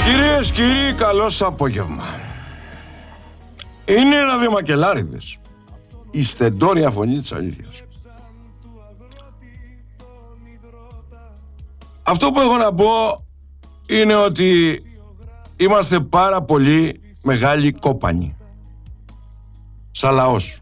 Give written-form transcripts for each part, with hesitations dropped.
Κυρίες, κύριοι, καλώς απόγευμα. Είναι ένα Μακελάριδες, η στεντόρια φωνή της αλήθειας. Αυτό που έχω να πω είναι ότι είμαστε πάρα πολύ μεγάλοι κόπανοι σαν λαός.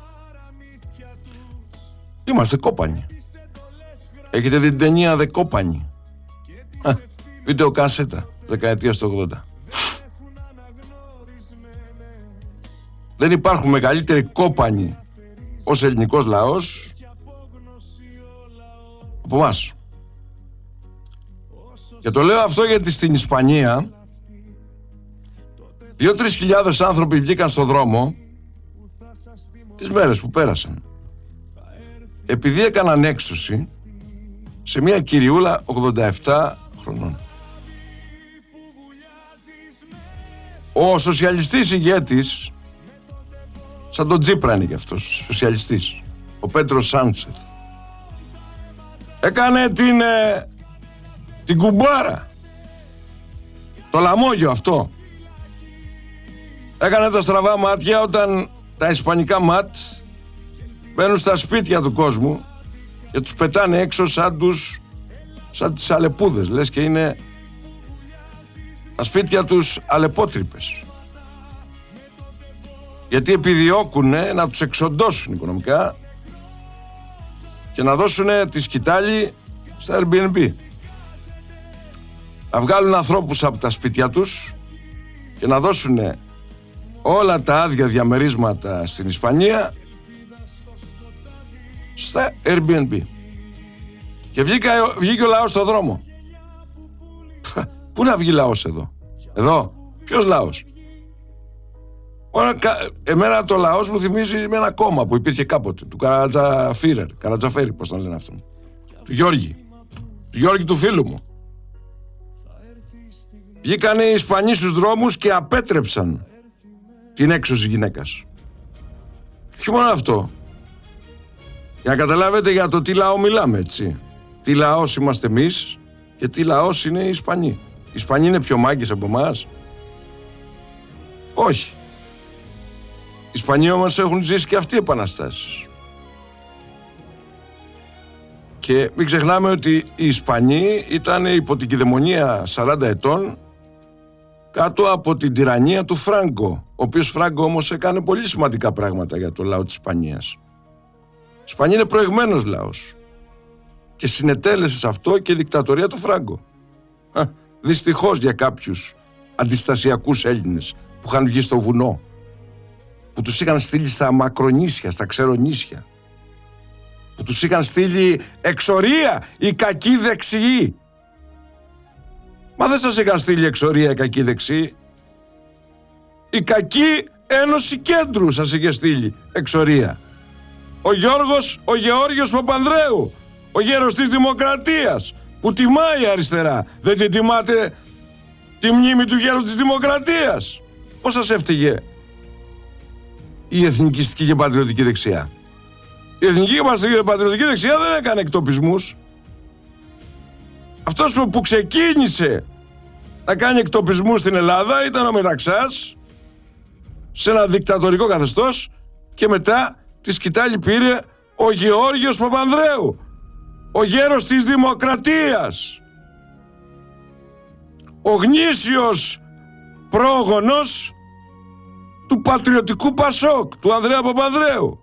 Είμαστε κόπανοι. Έχετε δει την ταινία The Κόπανοι? Βίντεο κάσετα δεκαετίας του 80. Δεν υπάρχουν μεγαλύτεροι κόπανοι ως ελληνικός λαός από εμάς. Και το λέω αυτό γιατί στην Ισπανία 2-3 χιλιάδες άνθρωποι βγήκαν στο δρόμο τις μέρες που πέρασαν, επειδή έκαναν έξωση σε μια κυριούλα 87 χρονών. Ο σοσιαλιστής ηγέτης, σαν τον Τσίπρα είναι και αυτός, σοσιαλιστής, ο Πέντρο Σάντσεθ, έκανε την κουμπάρα, το λαμόγιο αυτό. Έκανε τα στραβά μάτια όταν τα ισπανικά ματ μπαίνουν στα σπίτια του κόσμου και τους πετάνε έξω σαν τις αλεπούδες, λες και είναι τα σπίτια τους αλεπότρυπες. Γιατί επιδιώκουνε να τους εξοντώσουν οικονομικά και να δώσουν τη σκητάλη στα Airbnb. Να βγάλουν ανθρώπους από τα σπίτια τους και να δώσουν όλα τα άδεια διαμερίσματα στην Ισπανία στα Airbnb. Και βγήκε ο λαός στο δρόμο. Πού να βγει λαός εδώ? Εδώ, ποιος λαός? Εμένα το λαός μου θυμίζει με ένα κόμμα που υπήρχε κάποτε, του Καρατζαφέρη, πώς τον λένε αυτόν, του Γιώργη του φίλου μου. Βγήκανε οι Ισπανοί στους δρόμους και απέτρεψαν την έξωση γυναίκας. Και μόνο αυτό, για να καταλάβετε για το τι λαό μιλάμε, έτσι. Τι λαός είμαστε εμείς και τι λαός είναι οι Ισπανοί. Οι Ισπανοί είναι πιο μάγκες από εμάς? Όχι. Οι Ισπανοί όμως έχουν ζήσει και αυτοί επαναστάσεις. Και μην ξεχνάμε ότι οι Ισπανοί ήταν υπό την κυδαιμονία 40 ετών κάτω από την τυραννία του Φράγκο, ο οποίος Φράγκο όμως έκανε πολύ σημαντικά πράγματα για το λαό της Ισπανίας. Η Ισπανία είναι προηγμένος λαός και συνετέλεσε σε αυτό και η δικτατορία του Φράγκο. Δυστυχώς για κάποιους αντιστασιακούς Έλληνες που είχαν βγει στο βουνό, που τους είχαν στείλει στα μακρονήσια, στα ξερονήσια, που τους είχαν στείλει εξορία οι κακοί δεξιοί. Μα δεν σας είχαν στείλει εξορία οι κακοί δεξιοί. Η κακή Ένωση Κέντρου σας είχε στείλει εξορία. Ο Γεώργιος Παπανδρέου, ο γέρος της Δημοκρατίας, που τιμάει η αριστερά. Δεν την τιμάτε τη μνήμη του γέρου της Δημοκρατίας? Πώς σας έφταιγε η εθνικιστική και πατριωτική δεξιά? Η εθνική και πατριωτική δεξιά δεν έκανε εκτοπισμούς. Αυτός που ξεκίνησε να κάνει εκτοπισμούς στην Ελλάδα ήταν ο Μεταξάς, σε ένα δικτατορικό καθεστώς, και μετά τη σκητάλη πήρε ο Γεώργιος Παπανδρέου, ο γέρος της Δημοκρατίας, ο γνήσιος πρόγονος του πατριωτικού Πασόκ, του Ανδρέα Παπανδρέου.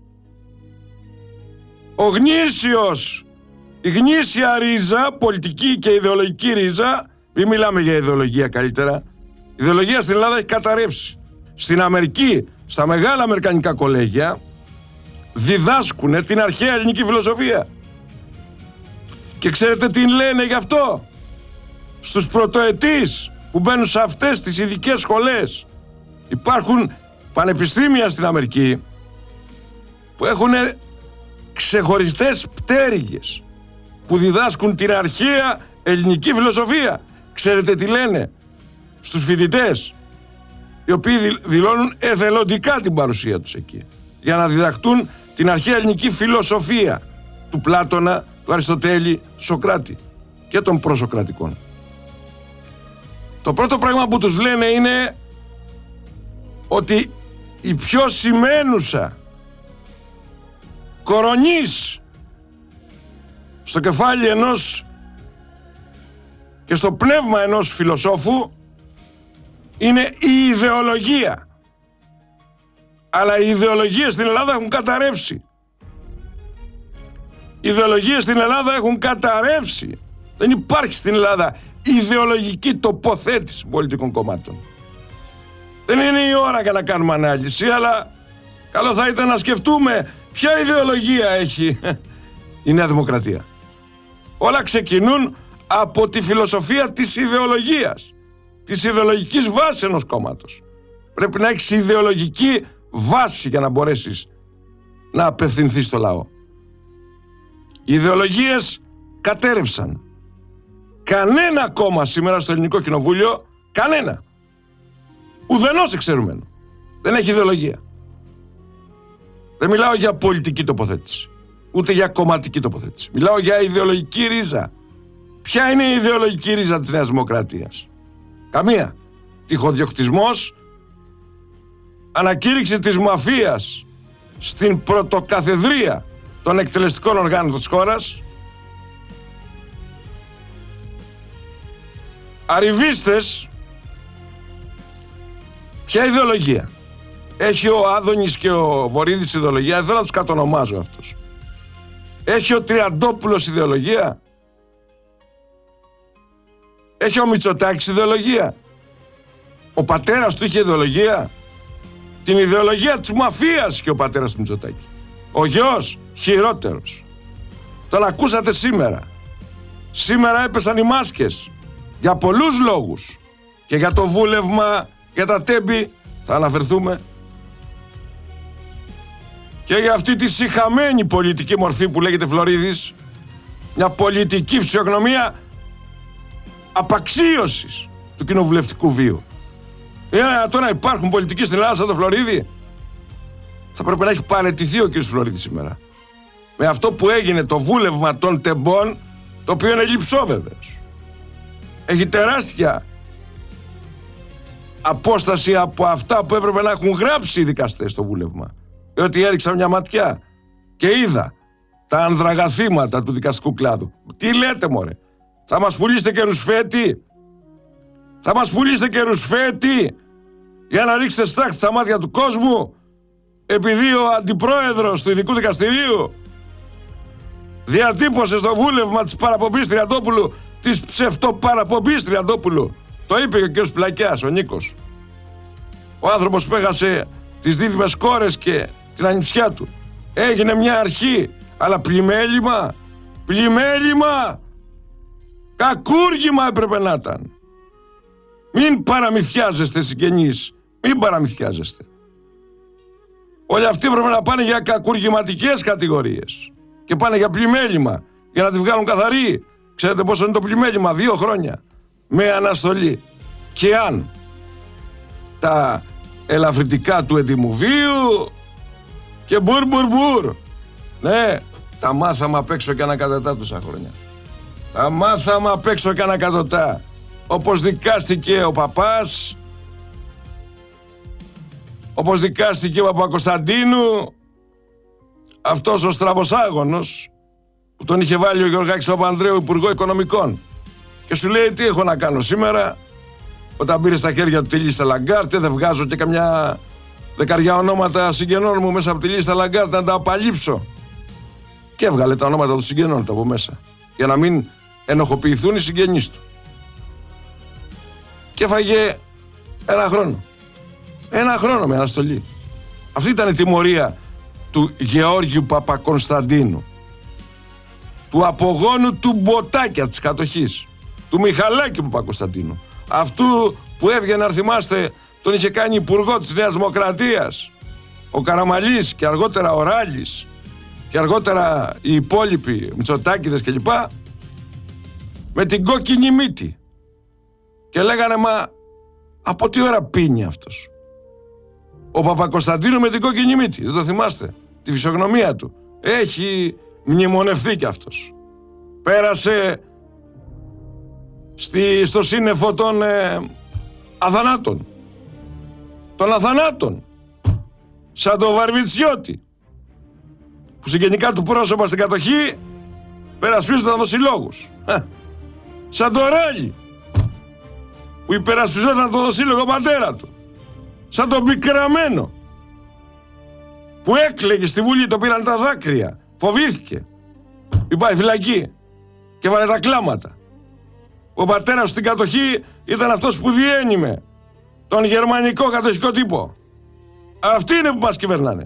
Ο γνήσιος, η γνήσια ρίζα, πολιτική και ιδεολογική ρίζα, μην μιλάμε για ιδεολογία καλύτερα, η ιδεολογία στην Ελλάδα έχει καταρρεύσει. Στην Αμερική, στα μεγάλα αμερικανικά κολέγια, διδάσκουνε την αρχαία ελληνική φιλοσοφία. Και ξέρετε τι λένε γι' αυτό? Στους πρωτοετής που μπαίνουν σε αυτές τις ειδικές σχολές, υπάρχουν πανεπιστήμια στην Αμερική που έχουν ξεχωριστές πτέρυγες που διδάσκουν την αρχαία ελληνική φιλοσοφία. Ξέρετε τι λένε στους φοιτητές, οι οποίοι δηλώνουν εθελοντικά την παρουσία τους εκεί, για να διδαχτούν την αρχαία ελληνική φιλοσοφία του Πλάτωνα, του Αριστοτέλη, του Σοκράτη και των προσοκρατικών. Το πρώτο πράγμα που τους λένε είναι ότι η πιο σημαίνουσα κορονής στο κεφάλι ενός και στο πνεύμα ενός φιλοσόφου είναι η ιδεολογία. Αλλά οι ιδεολογίες στην Ελλάδα έχουν καταρρεύσει. Οι ιδεολογίες στην Ελλάδα έχουν καταρρεύσει. Δεν υπάρχει στην Ελλάδα ιδεολογική τοποθέτηση πολιτικών κομμάτων. Δεν είναι η ώρα για να κάνουμε ανάλυση, αλλά καλό θα ήταν να σκεφτούμε ποια ιδεολογία έχει η Νέα Δημοκρατία. Όλα ξεκινούν από τη φιλοσοφία της ιδεολογίας, της ιδεολογικής βάσης ενός κόμματος. Πρέπει να έχεις ιδεολογική βάση για να μπορέσεις να απευθυνθείς στο λαό. Οι ιδεολογίες κατέρευσαν. Κανένα κόμμα σήμερα στο Ελληνικό Κοινοβούλιο, κανένα, ουδενός εξαιρουμένο, δεν έχει ιδεολογία. Δεν μιλάω για πολιτική τοποθέτηση, ούτε για κομματική τοποθέτηση. Μιλάω για ιδεολογική ρίζα. Ποια είναι η ιδεολογική ρίζα της Νέας Δημοκρατίας? Καμία. Τυχοδιοκτισμός, ανακήρυξη της μαφίας στην πρωτοκαθεδρία των εκτελεστικών οργάνων της χώρας, arrivίστες. Ποια ιδεολογία? Έχει ο Άδωνης και ο Βορίδης ιδεολογία? Δεν θέλω να τους κατονομάζω αυτούς. Έχει ο Τριαντόπουλος ιδεολογία? Έχει ο Μητσοτάκης ιδεολογία? Ο πατέρας του είχε ιδεολογία? Την ιδεολογία της μαφίας και ο πατέρας του Μητσοτάκη. Ο γιος χειρότερος. Τον ακούσατε σήμερα. Σήμερα έπεσαν οι μάσκες για πολλούς λόγους. Και για το βούλευμα, για τα τέμπη θα αναφερθούμε. Και για αυτή τη σιχαμένη πολιτική μορφή που λέγεται Φλωρίδης. Μια πολιτική φυσιογνωμία απαξίωσης του κοινοβουλευτικού βίου. Τώρα υπάρχουν πολιτικοί στην Ελλάδα σαν το Φλωρίδη? Θα πρέπει να έχει παραιτηθεί ο κ. Φλωρίδης σήμερα. Με αυτό που έγινε το βούλευμα των τεμπών, το οποίο είναι λειψό βεβαίως. Έχει τεράστια απόσταση από αυτά που έπρεπε να έχουν γράψει οι δικαστές στο βούλευμα. Διότι έριξα μια ματιά και είδα τα ανδραγαθήματα του δικαστικού κλάδου. Τι λέτε μωρέ? Θα μας πουλήσετε και ρουσφέτη? Θα μας πουλήσετε και ρουσφέτη για να ρίξετε στάχτη στα μάτια του κόσμου, επειδή ο αντιπρόεδρος του ειδικού δικαστηρίου διατύπωσε στο βούλευμα της παραπομπής Τριαντόπουλου, της ψευτοπαραπομπής Τριαντόπουλου. Το είπε και ο κ. Πλακιάς, ο Νίκος. Ο άνθρωπος που έχασε τις δίδυμες κόρες και την ανιψιά του. Έγινε μια αρχή, αλλά πλημέλημα, κακούργημα έπρεπε να ήταν. Μην παραμυθιάζεστε συγγενείς, μην παραμυθιάζεστε. Όλοι αυτοί πρέπει να πάνε για κακουργηματικές κατηγορίες και πάνε για πλημέλημα για να τη βγάλουν καθαρή. Ξέρετε πόσο είναι το πλημέλημα? 2 χρόνια με αναστολή. Και αν τα ελαφρυτικά του ετοιμοβίου και μπουρ. Ναι, τα μάθαμε απ' έξω και ανακατατά τόσα χρόνια. Τα μάθαμε απ' έξω και ανακατατά. Όπως δικάστηκε ο παπάς, όπως δικάστηκε ο Παπακοσταντίνου, αυτός ο στραβοσάγωνος που τον είχε βάλει ο Γεωργάκης Παπανδρέου υπουργό οικονομικών και σου λέει τι έχω να κάνω σήμερα, όταν πήρε στα χέρια του τη λίστα Λαγκάρτ, δεν βγάζω και καμιά 10 ονόματα συγγενών μου μέσα από τη λίστα Λαγκάρτ να τα απαλείψω. Και έβγαλε τα ονόματα των συγγενών του από μέσα για να μην ενοχοποιηθούν οι συγγενείς του. Και έφαγε 1 χρόνο. 1 χρόνο με αναστολή. Αυτή ήταν η τιμωρία του Γεώργιου Παπακονσταντίνου, του απογόνου του Μποτάκια της κατοχής, του Μιχαλάκη Παπακοσταντίνου, αυτού που έβγαινε, αν θυμάστε, τον είχε κάνει υπουργό της Νέας Δημοκρατίας ο Καραμαλής και αργότερα ο Ράλης και αργότερα οι υπόλοιποι Μητσοτάκηδες κλπ, με την κόκκινη μύτη. Και λέγανε, μα από τι ώρα πίνει αυτός ο Παπακοσταντίνου με την κόκκινη μύτη? Δεν το θυμάστε? Τη φυσιογνωμία του έχει μνημονευθεί κι αυτός. Πέρασε στο σύννεφο των αθανάτων. Των αθανάτων. Σαν το Βαρβιτσιώτη, που συγγενικά του πρόσωπα στην κατοχή περασπίζονταν δοσυλλόγους. Σαν το Ράλι, που υπερασπιζόταν το δοσύλλογο πατέρα του. Σαν τον Πικραμένο, που έκλαιγε στη Βουλή, το πήραν τα δάκρυα, φοβήθηκε, μην πάει φυλακή και βάλε τα κλάματα. Ο πατέρας στην κατοχή ήταν αυτός που διένυμε τον γερμανικό κατοχικό τύπο. Αυτοί είναι που μας κυβερνάνε.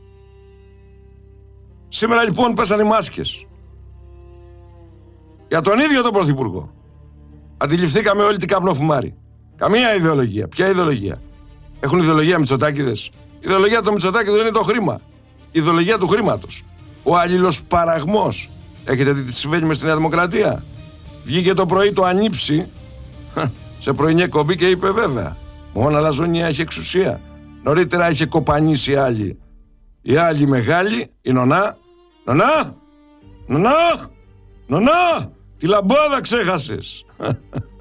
Σήμερα λοιπόν πέσανε οι μάσκες για τον ίδιο τον Πρωθυπουργό. Αντιληφθήκαμε όλοι τι καπνοφουμάρι. Καμία ιδεολογία. Ποια ιδεολογία? Έχουν ιδεολογία Μητσοτάκηδες? Η ιδεολογία των Μητσοτάκηδων είναι το χρήμα. Η ιδεολογία του χρήματος. Ο αλληλοσπαραγμός. Έχετε δει τι συμβαίνει με στη Νέα Δημοκρατία? Βγήκε το πρωί το Ανήψη σε πρωινή εκπομπή και είπε βέβαια, μόνο Λαζονία έχει εξουσία. Νωρίτερα είχε κοπανίσει άλλη. Η άλλη μεγάλη, η Νονά. Νονά! Τη λαμπάδα ξέχασες.